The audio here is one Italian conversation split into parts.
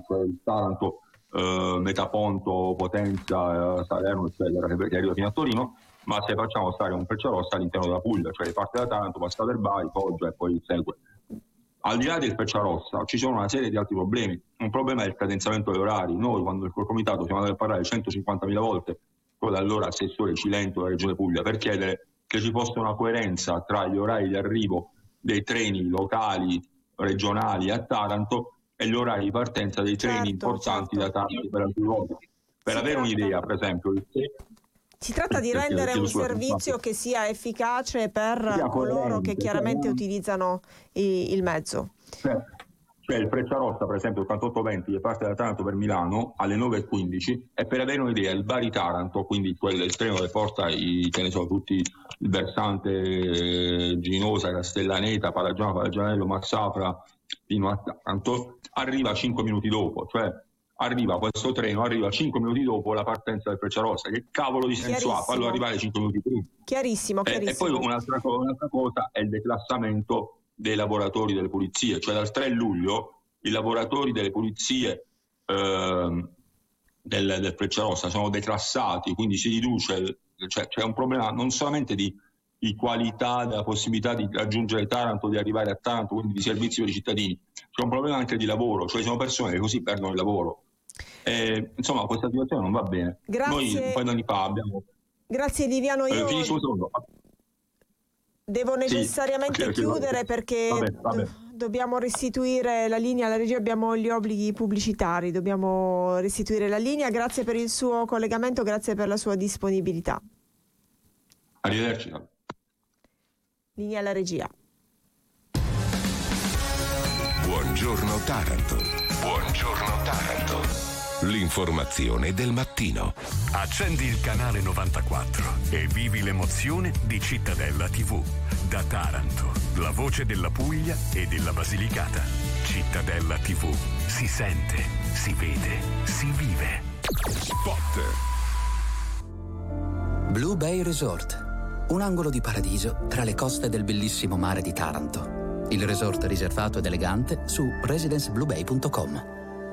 cioè il Taranto, Metaponto, Potenza, Salerno, eccetera, che arriva fino a Torino, ma se facciamo stare un Frecciarossa all'interno della Puglia, cioè parte da Taranto, passa per Bari, Foggia e poi segue. Al di là del Frecciarossa ci sono una serie di altri problemi. Un problema è il cadensamento degli orari. Noi, quando il comitato siamo andati a parlare 150.000 volte con l'allora assessore Cilento della Regione Puglia per chiedere che ci fosse una coerenza tra gli orari di arrivo dei treni locali, regionali a Taranto e gli orari di partenza dei treni importanti da Taranto per altri luoghi. Per avere un'idea, per esempio, si tratta di rendere un servizio che sia efficace per coloro che chiaramente utilizzano il mezzo. Cioè il Frecciarossa, per esempio, il 4820 che parte da Taranto per Milano alle 9:15, e per avere un'idea il Bari-Taranto, quindi il treno che porta tutti il versante Ginosa, Castellaneta, Palagianello, Massafra fino a Taranto, arriva 5 minuti dopo, cioè questo treno arriva 5 minuti dopo la partenza del Frecciarossa. Che cavolo di senso ha farlo arrivare 5 minuti prima? Chiarissimo. E poi un'altra cosa è il declassamento dei lavoratori delle pulizie, cioè dal 3 luglio i lavoratori delle pulizie del Frecciarossa sono declassati, quindi si riduce, cioè c'è un problema non solamente di qualità, della possibilità di raggiungere Taranto, di arrivare a Taranto, quindi di servizi per i cittadini, c'è un problema anche di lavoro, cioè ci sono persone che così perdono il lavoro. Insomma, questa situazione non va bene. Grazie. Noi un paio di anni fa abbiamo... Grazie Liviano, devo necessariamente chiudere perché dobbiamo restituire la linea alla regia, abbiamo gli obblighi pubblicitari, dobbiamo restituire la linea. Grazie per il suo collegamento, grazie per la sua disponibilità. Arrivederci. Linea alla regia. Buongiorno Taranto. Buongiorno Taranto. L'informazione del mattino. Accendi il canale 94 e vivi l'emozione di Cittadella TV. Da Taranto, la voce della Puglia e della Basilicata. Cittadella TV. Si sente, si vede, si vive. Spot. Blue Bay Resort. Un angolo di paradiso tra le coste del bellissimo mare di Taranto. Il resort riservato ed elegante su residencebluebay.com.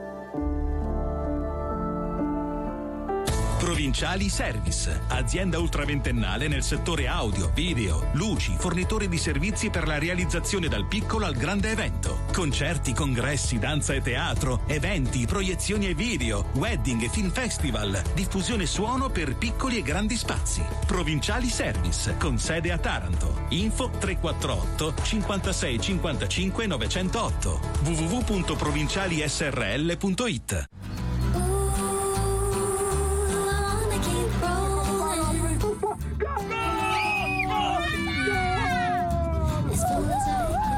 Provinciali Service, azienda ultraventennale nel settore audio, video, luci, fornitore di servizi per la realizzazione dal piccolo al grande evento. Concerti, congressi, danza e teatro, eventi, proiezioni e video, wedding e film festival, diffusione suono per piccoli e grandi spazi. Provinciali Service, con sede a Taranto. Info 348 56 55 908 www.provincialisrl.it.